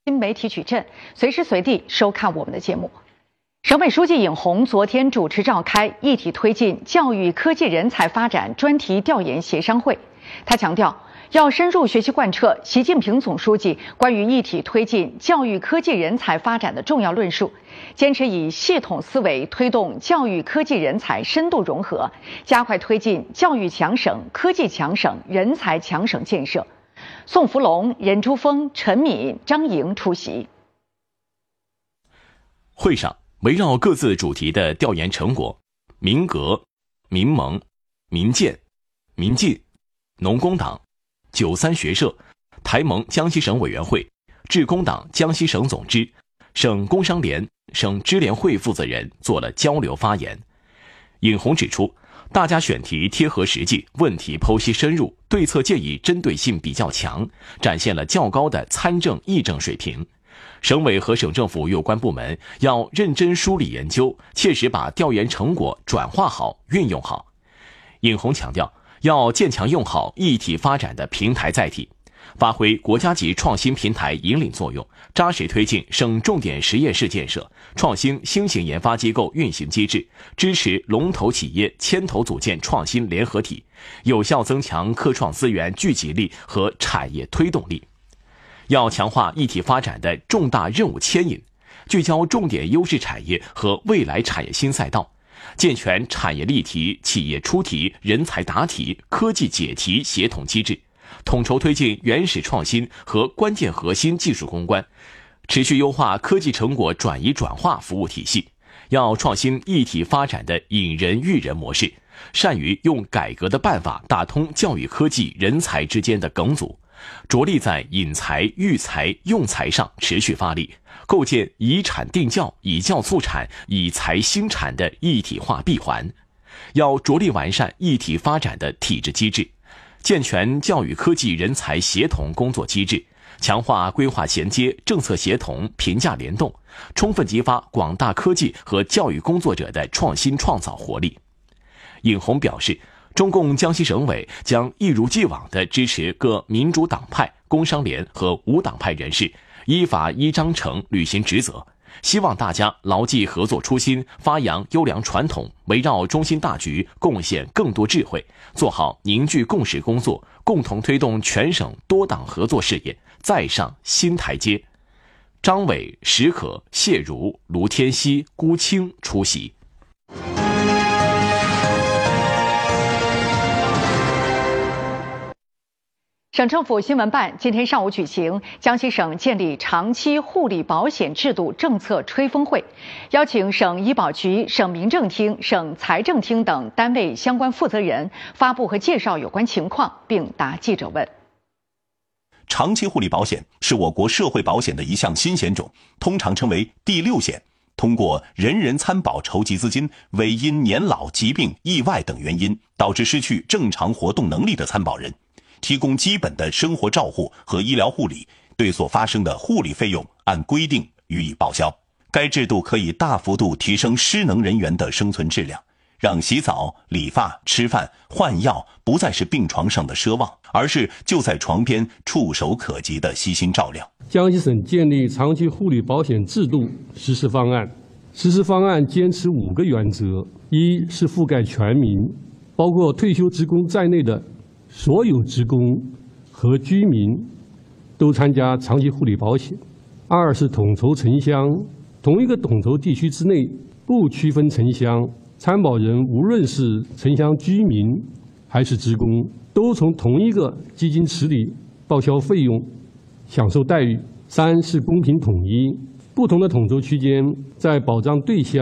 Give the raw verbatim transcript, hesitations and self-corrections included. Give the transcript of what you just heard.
新媒体矩阵，随时随地收看我们的节目。省委书记尹洪昨天主持召开一体推进教育科技人才发展专题调研协商会，他强调，要深入学习贯彻习近平总书记关于一体推进教育科技人才发展的重要论述，坚持以系统思维推动教育科技人才深度融合，加快推进教育强省、科技强省、人才强省建设。宋福龙、任珠峰、陈敏、张莹出席。 会上，围绕各自主题的调研成果，民革、民盟、民建、民进、农工党、九三学社、台盟江西省委员会、致公党江西省总支、省工商联、省支联会负责人做了交流发言。尹洪指出，大家选题贴合实际，问题剖析深入，对策建议针对性比较强，展现了较高的参政议政水平。省委和省政府有关部门要认真梳理研究，切实把调研成果转化好、运用好。尹洪强调，要坚强用好一体发展的平台载体，发挥国家级创新平台引领作用，扎实推进省重点实验室建设，创新新型研发机构运行机制，支持龙头企业牵头组建创新联合体，有效增强科创资源聚集力和产业推动力。要强化一体发展的重大任务牵引，聚焦重点优势产业和未来产业新赛道，健全产业立题、企业出题、人才答题、科技解题协同机制，统筹推进原始创新和关键核心技术攻关，持续优化科技成果转移转化服务体系。要创新一体发展的引人育人模式，善于用改革的办法打通教育科技人才之间的梗阻，着力在引才、育才、用才上持续发力，构建以产定教、以教促产、以才兴产的一体化闭环。要着力完善一体发展的体制机制，健全教育科技人才协同工作机制，强化规划衔接、政策协同、评价联动，充分激发广大科技和教育工作者的创新创造活力。尹洪表示，中共江西省委将一如既往地支持各民主党派、工商联和无党派人士依法依章程履行职责，希望大家牢记合作初心，发扬优良传统，围绕中心大局，贡献更多智慧，做好凝聚共识工作，共同推动全省多党合作事业再上新台阶。张伟、石可、谢如、卢天熙、辜清出席。 省政府新闻办今天上午举行江西省建立长期护理保险制度政策吹风会，邀请省医保局、省民政厅、省财政厅等单位相关负责人发布和介绍有关情况，并答记者问。 长期护理保险是我国社会保险的一项新险种，通常称为第六险，通过人人参保筹集资金，为因年老、疾病、意外等原因导致失去正常活动能力的参保人，提供基本的生活照护和医疗护理，对所发生的护理费用按规定予以报销。该制度可以大幅度提升失能人员的生存质量，让洗澡、理发、吃饭、换药不再是病床上的奢望，而是就在床边触手可及的悉心照料。 江西省建立长期护理保险制度实施方案，实施方案坚持五个原则：一是覆盖全民，包括退休职工在内的所有职工和居民都参加长期护理保险；二是统筹城乡，同一个统筹地区之内不区分城乡，参保人无论是城乡居民还是职工，都从同一个基金池里报销费用，享受待遇；三是公平统一，不同的统筹区间在保障对象、